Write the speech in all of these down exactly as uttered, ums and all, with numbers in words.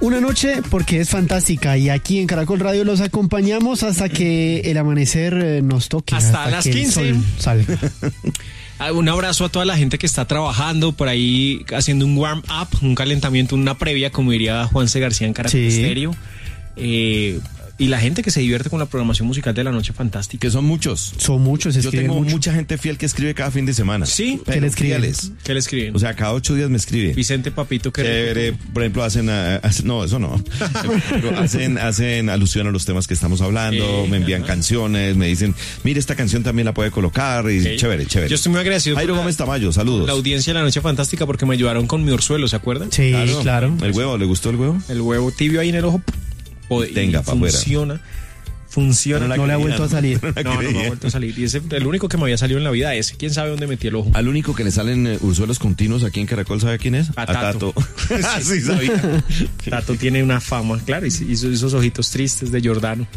Una noche porque es fantástica y aquí en Caracol Radio los acompañamos hasta que el amanecer nos toque. Hasta, hasta las que quince. El sol salga. Un abrazo a toda la gente que está trabajando por ahí haciendo un warm up, un calentamiento, una previa, como diría Juanse García en Caracol Sí. Estéreo. Eh, y la gente que se divierte con la programación musical de la noche fantástica. Que son muchos. Son muchos, Yo escriben tengo mucho. mucha gente fiel que escribe cada fin de semana. Sí. Pero ¿Qué le escriben? fieles. ¿Qué le escriben? O sea, cada ocho días me escribe. Vicente Papito, que Chévere, por ejemplo, hacen, uh, hacen- no, eso no. Pero hacen, hacen alusión a los temas que estamos hablando, Sí, me envían ajá. canciones, me dicen, mire, esta canción también la puede colocar, y Sí. chévere, chévere. Yo estoy muy agradecido Jairo con la- Gómez Tamayo, saludos. la audiencia de la noche fantástica porque me ayudaron con mi orzuelo, ¿se acuerdan? Sí, claro. ¿El huevo? ¿Le gustó el huevo? El huevo tibio ahí en el ojo. po- y Tenga, pa' afuera. funciona. Funciona. la No le ha quería. vuelto a salir. No la No, no me quería. ha vuelto a salir. Y ese, el único que me había salido en la vida ese. ¿Quién sabe dónde metí el ojo? Al único que le salen eh, ursuelos continuos aquí en Caracol, ¿sabe quién es? A Tato. Ah, sí, sabía. Tato tiene una fama, claro, y hizo esos ojitos tristes de Giordano.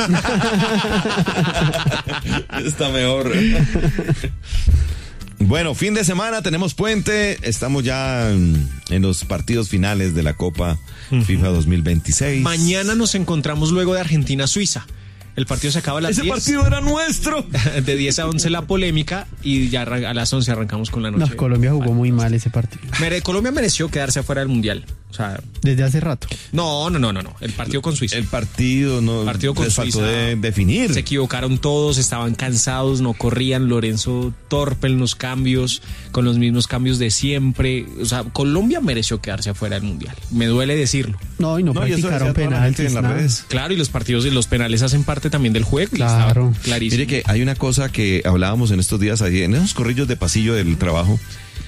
Está mejor. Bueno, fin de semana, tenemos puente, estamos ya en en los partidos finales de la Copa FIFA dos mil veintiséis. Mañana nos encontramos luego de Argentina-Suiza. El partido se acaba a las Ese diez. partido era nuestro. De diez a once la polémica y ya arran- a las once arrancamos con la noche. No, Colombia jugó muy mal ese partido. Mere- Colombia mereció quedarse afuera del Mundial. O sea, Desde hace rato. no, no, no, no, no. El partido con Suiza. El partido no Partido con les faltó Suiza. de definir. Se equivocaron todos, estaban cansados, no corrían. Lorenzo torpe en los cambios, con los mismos cambios de siempre. O sea, Colombia mereció quedarse afuera del Mundial. Me duele decirlo. No, y no, No, y eso practicaron decía toda la gente penaltis. en las nada. redes. Claro, y los partidos y los penales hacen parte también del juego. y Claro. estaba clarísimo. Mire que hay una cosa que hablábamos en estos días allí, en esos corrillos de pasillo del trabajo,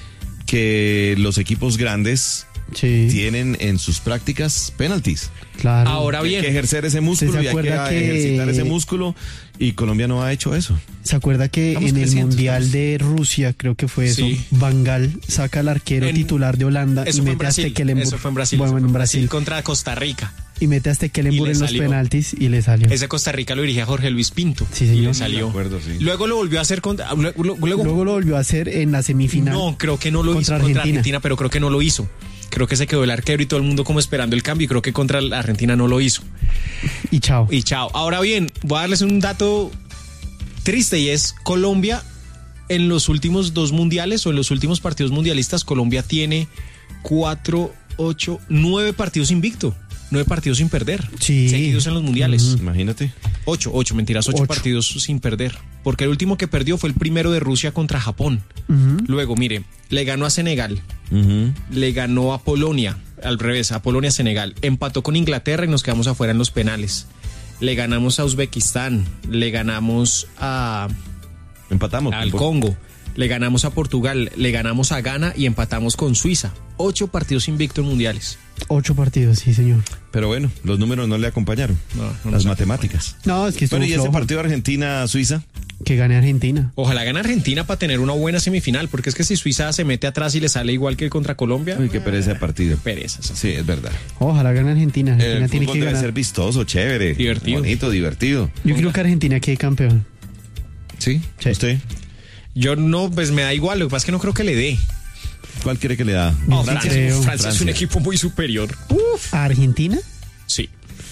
que los equipos grandes Sí, tienen en sus prácticas penaltis. claro. Ahora Hay bien, que ejercer ese músculo ¿Se y hay que, acuerda que- ejercitar ese músculo, y Colombia no ha hecho eso. ¿Se acuerda que Estamos en el creciendo, Mundial estamos- de Rusia, creo que fue eso, Sí. Van Gaal saca al arquero En- titular de Holanda eso y fue en mete a Brasil. Stekelenburg? Eso fue en Brasil. Bueno, eso fue en Brasil. contra Costa Rica. Y mete a Y Stekelenburg le en los salió. penaltis y le salió. Ese Costa Rica lo dirigía Jorge Luis Pinto. Sí, y señor. le salió. Me acuerdo, sí. Luego lo volvió a hacer contra. Luego, luego- Luego lo volvió a hacer en la semifinal. no, creo que no lo contra hizo contra Argentina. Argentina, pero creo que no lo hizo. Creo que se quedó el arquero y todo el mundo como esperando el cambio. Y creo que contra la Argentina no lo hizo. Y chao. Y chao. Ahora bien, voy a darles un dato triste y es Colombia en los últimos dos mundiales o en los últimos partidos mundialistas, Colombia tiene cuatro, ocho, nueve partidos invicto. Nueve partidos sin perder. Sí. Seguidos en los mundiales. Ujú. Imagínate. Ocho, ocho, mentiras, ocho, Ocho. partidos sin perder. Porque el último que perdió fue el primero de Rusia contra Japón. Ujú. Luego, mire, le ganó a Senegal, Ujú. le ganó a Polonia, al revés, a Polonia, Senegal. Empató con Inglaterra y nos quedamos afuera en los penales. Le ganamos a Uzbekistán, le ganamos a, Empatamos. al Congo, le ganamos a Portugal, le ganamos a Ghana y empatamos con Suiza. Ocho partidos invictos en mundiales. Ocho partidos, sí, señor. Pero bueno, los números no le acompañaron. No, no Las nos matemáticas. No, es que estuvo Bueno, y ese flojo. partido Argentina-Suiza. Que gane Argentina. Ojalá gane Argentina para tener una buena semifinal, porque es que si Suiza se mete atrás y le sale igual que contra Colombia, Uy, qué pereza de partido. pereza. sí. Sí, es verdad. Ojalá gane Argentina. Argentina El tiene fútbol que debe ganar. ser vistoso, chévere. Divertido. Bonito, divertido. Yo creo que Argentina quede campeón. ¿Sí? Sí. ¿Usted? Yo no, pues me da igual, lo que pasa es que no creo que le dé. ¿Cuál cree que le da? No, sí Francia, creo. Francia es un Francia. equipo muy superior. ¿A Argentina? Sí.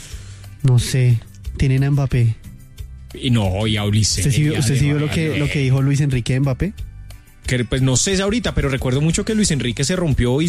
No sé. Tienen a Mbappé. Y no, y a Ulises. ¿Usted sí vio, usted sí vio lo, que, lo que dijo Luis Enrique de Mbappé? Que pues no sé ahorita, pero recuerdo mucho que Luis Enrique se rompió y